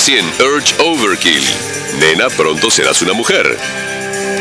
así en Urge Overkill. Nena, pronto serás una mujer.